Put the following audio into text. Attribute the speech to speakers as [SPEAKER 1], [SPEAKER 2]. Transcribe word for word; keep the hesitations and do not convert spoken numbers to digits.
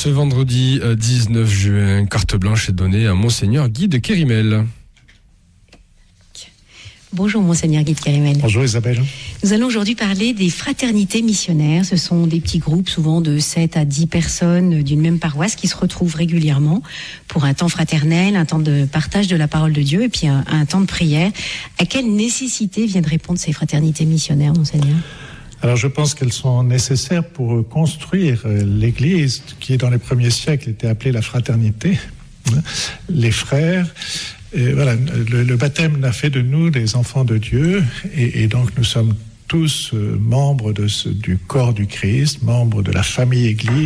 [SPEAKER 1] ce vendredi dix-neuf juin, carte blanche est donnée à Monseigneur Guy de Kérimel.
[SPEAKER 2] Bonjour Monseigneur Guy de Kérimel.
[SPEAKER 3] Bonjour Isabelle.
[SPEAKER 2] Nous allons aujourd'hui parler des fraternités missionnaires. Ce sont des petits groupes, souvent de sept à dix personnes d'une même paroisse qui se retrouvent régulièrement pour un temps fraternel, un temps de partage de la parole de Dieu et puis un, un temps de prière. À quelle nécessité viennent répondre ces fraternités missionnaires, Monseigneur ?
[SPEAKER 3] Alors je pense qu'elles sont nécessaires pour construire l'Église qui, dans les premiers siècles, était appelée la fraternité, les frères. Et voilà, le, le baptême n'a fait de nous des enfants de Dieu, et, et donc nous sommes tous euh, membres de ce, du corps du Christ, membres de la famille Église.